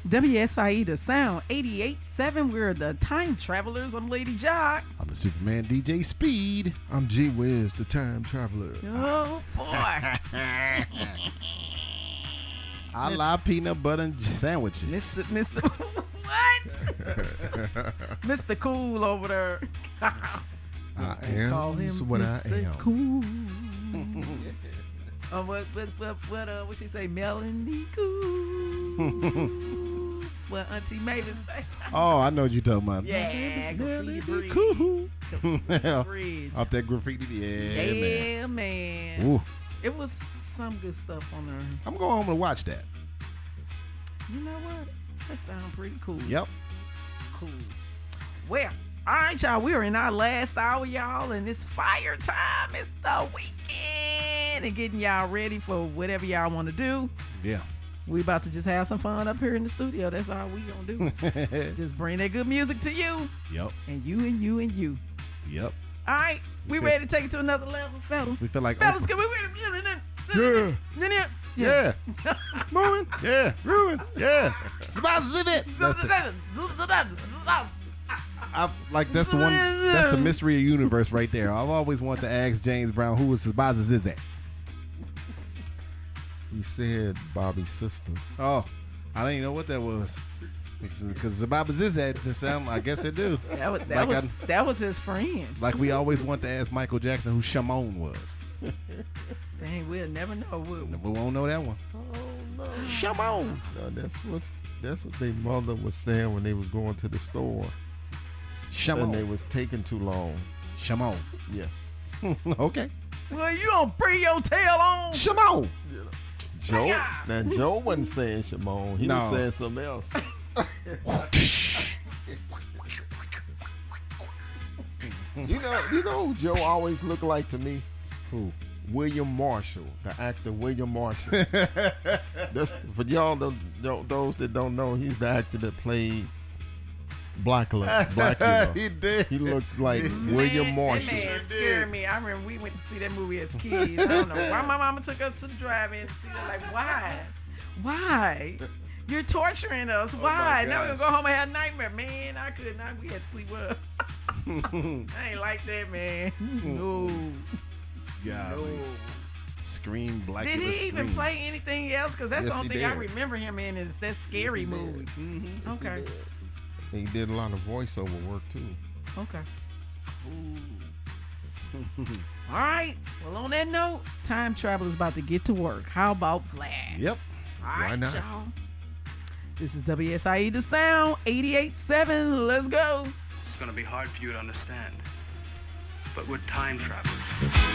WSIE The Sound 88.7. We're the Time Travelers. I'm Lady Jock. I'm the Superman DJ Speed. I'm G Wiz, the Time Traveler. Oh, boy. I love peanut butter and sandwiches. Mr. What? Mr. Cool over there. I am Call him what Mr. I am. Cool. What she say? Melanie Cool. What Auntie Mavis say? Oh, I know what you're talking about. Yeah, Melanie graffiti Cool. bridge. Off that graffiti. Yeah, man. Ooh. It was some good stuff on there. I'm going home to watch that. You know what? That sounds pretty cool. Yep. Cool. Well, all right, y'all. We are in our last hour, y'all, and it's fire time. It's the weekend and getting y'all ready for whatever y'all want to do. Yeah. We about to just have some fun up here in the studio. That's all we gonna do. Just bring that good music to you. Yep. And you and you and you. Yep. All right, we ready to take it to another level, fellas. We feel like Fellas, Oprah. can we Yeah. Moving. Yeah. Grooving. Yeah. It's about zip it. That's it. That's the one. That's the mystery of the universe right there. I've always wanted to ask James Brown who was his Zizek. He said Bobby's sister. Oh, I didn't even know what that was. Because Zababa Zizek just sound. I guess it do. That was his friend. Like we always want to ask Michael Jackson who Shimon was. Dang, we'll never know. We won't know that one. Oh no, Shimon. No, that's what their mother was saying when they was going to the store. Shimon. And they was taking too long. Shimon. Yeah. Okay. Well, you gonna bring your tail on? Shimon. Joe. Now Joe wasn't saying Shimon. He was saying something else. You know who Joe always looked like to me? Who? William Marshall, the actor William Marshall. That's for y'all those that don't know, he's the actor that played Blackula. He did. He looked like William Marshall. That man scared me. I remember we went to see that movie as kids. I don't know why my mama took us to the drive-in to see that. Like, why? Why? You're torturing us. Why? Now we're going to go home and have a nightmare. Man, I could not. We had to sleep up. I ain't like that, man. No. Golly. No. Scream Blackula. Did he even play anything else? Because that's Yes, the only he thing I did. remember him in is that scary movie. Mm-hmm. Okay. He did a lot of voiceover work too. Okay. All right. Well, on that note, Time Travel is about to get to work. How about Vlad? Yep. All right, Why not? y'all. This is WSIE The Sound 88.7. Let's go. It's going to be hard for you to understand. But we're time travelers.